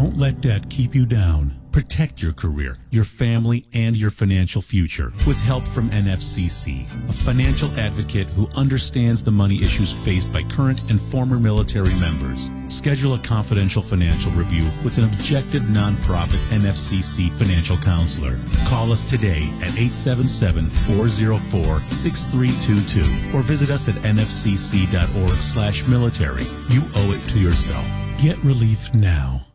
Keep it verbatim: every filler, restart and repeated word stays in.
Don't let debt keep you down. Protect your career, your family, and your financial future with help from N F C C, a financial advocate who understands the money issues faced by current and former military members. Schedule a confidential financial review with an objective nonprofit N F C C financial counselor. Call us today at eight seven seven, four zero four, six three two two or visit us at n f c c dot org slash military. You owe it to yourself. Get relief now.